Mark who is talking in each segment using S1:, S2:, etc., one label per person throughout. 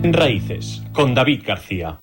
S1: Raíces, con David García.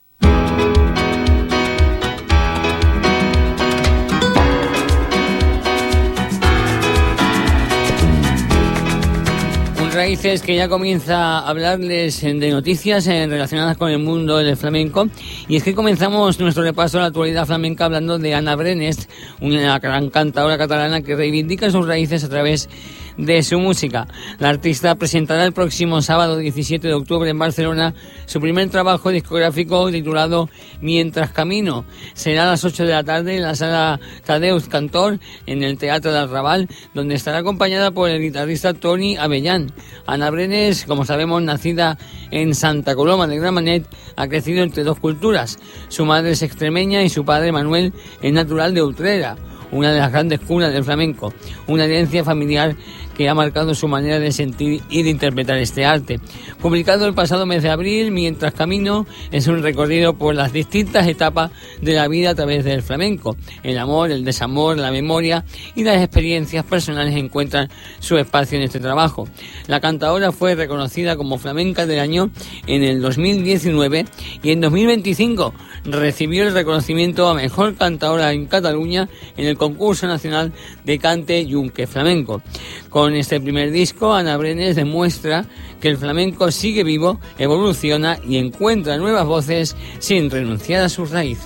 S2: Raíces que ya comienza a hablarles de noticias relacionadas con el mundo del flamenco, y es que comenzamos nuestro repaso a la actualidad flamenca hablando de Ana Brenes, una gran cantadora catalana que reivindica sus raíces a través de su música. La artista presentará el próximo sábado 17 de octubre en Barcelona su primer trabajo discográfico titulado Mientras Camino. Será a las 8 de la tarde en la sala Tadeusz Kantor, en el Teatro del Raval, donde estará acompañada por el guitarrista Toni Avellán. Ana Brenes, como sabemos, nacida en Santa Coloma de Gramenet, ha crecido entre dos culturas. Su madre es extremeña y su padre, Manuel, es natural de Utrera, una de las grandes cunas del flamenco, una herencia familiar que ha marcado su manera de sentir y de interpretar este arte. Publicado el pasado mes de abril, Mientras Camino es un recorrido por las distintas etapas de la vida a través del flamenco. El amor, el desamor, la memoria y las experiencias personales encuentran su espacio en este trabajo. La cantadora fue reconocida como Flamenca del Año en el 2019 y en 2025 recibió el reconocimiento a Mejor Cantadora en Cataluña en el Concurso Nacional de Cante Yunque Flamenco. Con este primer disco, Ana Brenes demuestra que el flamenco sigue vivo, evoluciona y encuentra nuevas voces sin renunciar a sus raíces.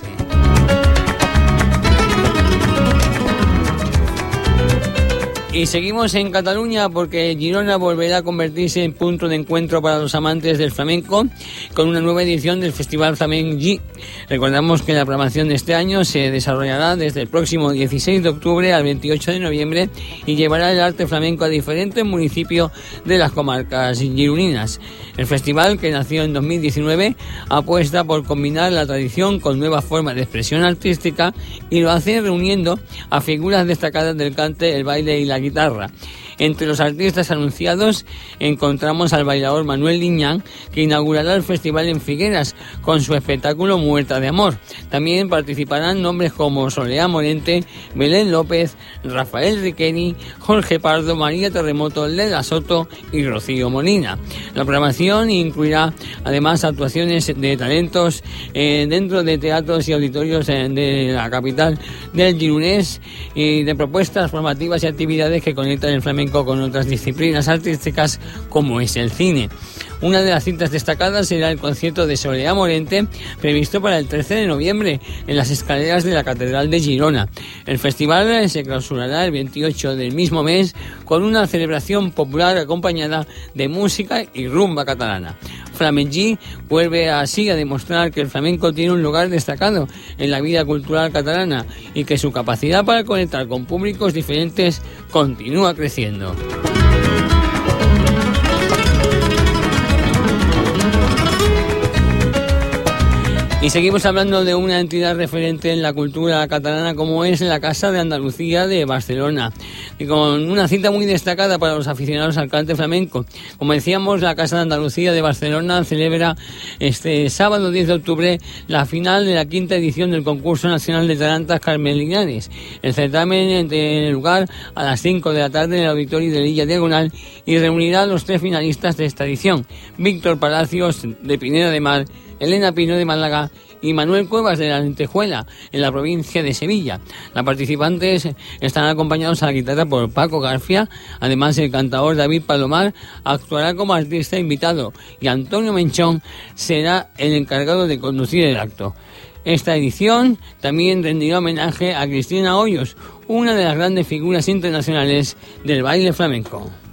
S2: Y seguimos en Cataluña porque Girona volverá a convertirse en punto de encuentro para los amantes del flamenco con una nueva edición del Festival Flamenc G. Recordamos que la programación de este año se desarrollará desde el próximo 16 de octubre al 28 de noviembre y llevará el arte flamenco a diferentes municipios de las comarcas gironinas. El festival, que nació en 2019, apuesta por combinar la tradición con nuevas formas de expresión artística y lo hace reuniendo a figuras destacadas del cante, el baile y la guitarra. Entre los artistas anunciados encontramos al bailador Manuel Liñán, que inaugurará el festival en Figueras con su espectáculo Muerta de Amor. También participarán nombres como Soleá Morente, Belén López, Rafael Riqueni, Jorge Pardo, María Terremoto, Leda Soto y Rocío Molina. La programación incluirá además actuaciones de talentos dentro de teatros y auditorios de la capital del Gironès y de propuestas formativas y actividades que conectan el flamenco con otras disciplinas artísticas como es el cine. Una de las citas destacadas será el concierto de Soleá Morente, previsto para el 13 de noviembre en las escaleras de la Catedral de Girona. El festival se clausurará el 28 del mismo mes con una celebración popular acompañada de música y rumba catalana. Flamenc G vuelve así a demostrar que el flamenco tiene un lugar destacado en la vida cultural catalana y que su capacidad para conectar con públicos diferentes continúa creciendo. Y seguimos hablando de una entidad referente en la cultura catalana como es la Casa de Andalucía de Barcelona, y con una cita muy destacada para los aficionados al cante flamenco. Como decíamos, la Casa de Andalucía de Barcelona celebra este sábado 10 de octubre la final de la quinta edición del Concurso Nacional de Tarantas Carmelinares. El certamen tiene lugar a las 5 de la tarde en el auditorio de Illa Diagonal y reunirá a los tres finalistas de esta edición: Víctor Palacios de Pineda de Mar, Elena Pino de Málaga y Manuel Cuevas de la Lentejuela, en la provincia de Sevilla. Las participantes están acompañados a la guitarra por Paco García. Además, el cantador David Palomar actuará como artista invitado y Antonio Menchón será el encargado de conducir el acto. Esta edición también rendirá homenaje a Cristina Hoyos, una de las grandes figuras internacionales del baile flamenco.